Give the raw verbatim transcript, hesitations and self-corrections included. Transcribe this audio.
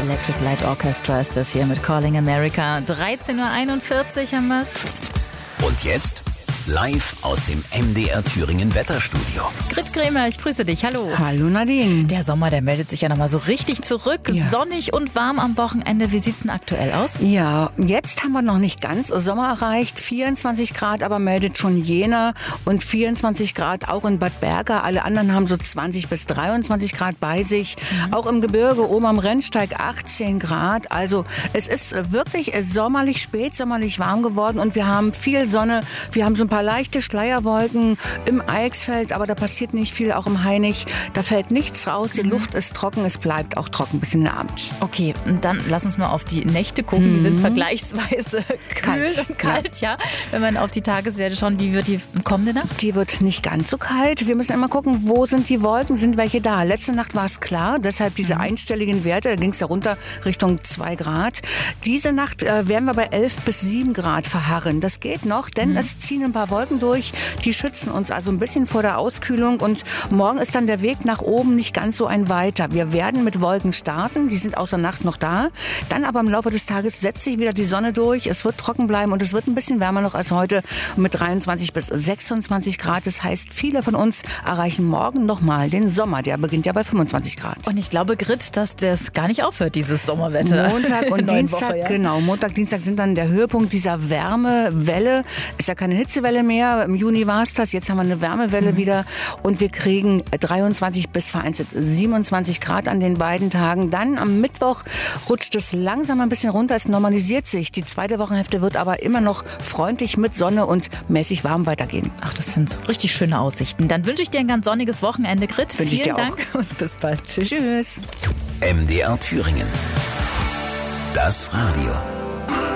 Electric Light Orchestra ist das hier mit Calling America. dreizehn Uhr einundvierzig haben wir's. Und jetzt live aus dem M D R Thüringen Wetterstudio. Grit Krämer, ich grüße dich. Hallo. Hallo Nadine. Der Sommer, der meldet sich ja nochmal so richtig zurück. Ja. Sonnig und warm am Wochenende. Wie sieht's denn aktuell aus? Ja, jetzt haben wir noch nicht ganz Sommer erreicht. vierundzwanzig Grad, aber meldet schon Jena. Und vierundzwanzig Grad auch in Bad Berka. Alle anderen haben so zwanzig bis dreiundzwanzig Grad bei sich. Mhm. Auch im Gebirge oben am Rennsteig achtzehn Grad. Also es ist wirklich sommerlich, spätsommerlich warm geworden. Und wir haben viel Sonne. Wir haben so ein paar leichte Schleierwolken im Eichsfeld, aber da passiert nicht viel, auch im Hainich. Da fällt nichts raus, die mhm. Luft ist trocken, es bleibt auch trocken bis in den Abend. Okay, und dann lass uns mal auf die Nächte gucken. Mhm. Die sind vergleichsweise kühl kalt. und kalt, ja. ja. Wenn man auf die Tageswerte schaut, wie wird die kommende Nacht? Die wird nicht ganz so kalt. Wir müssen immer gucken, wo sind die Wolken, sind welche da. Letzte Nacht war es klar, deshalb diese mhm. einstelligen Werte, da ging es ja runter Richtung zwei Grad. Diese Nacht äh, werden wir bei elf bis sieben Grad verharren. Das geht noch, denn mhm. es ziehen ein paar Wolken durch, die schützen uns also ein bisschen vor der Auskühlung und morgen ist dann der Weg nach oben nicht ganz so ein weiter. Wir werden mit Wolken starten, die sind außer Nacht noch da, dann aber im Laufe des Tages setzt sich wieder die Sonne durch, es wird trocken bleiben und es wird ein bisschen wärmer noch als heute mit dreiundzwanzig bis sechsundzwanzig Grad. Das heißt, viele von uns erreichen morgen nochmal den Sommer, der beginnt ja bei fünfundzwanzig Grad. Und ich glaube, Grit, dass das gar nicht aufhört, dieses Sommerwetter. Montag und Dienstag, Woche, ja? Genau, Montag, Dienstag sind dann der Höhepunkt dieser Wärmewelle. Ist ja keine Hitzewelle mehr. Im Juni war es das. Jetzt haben wir eine Wärmewelle mhm. wieder. Und wir kriegen dreiundzwanzig bis vereinzelt siebenundzwanzig Grad an den beiden Tagen. Dann am Mittwoch rutscht es langsam ein bisschen runter. Es normalisiert sich. Die zweite Wochenhälfte wird aber immer noch freundlich mit Sonne und mäßig warm weitergehen. Ach, das sind richtig schöne Aussichten. Dann wünsche ich dir ein ganz sonniges Wochenende, Grit. Wünsche ich dir Vielen auch. Dank und bis bald. Tschüss. Tschüss. M D R Thüringen. Das Radio.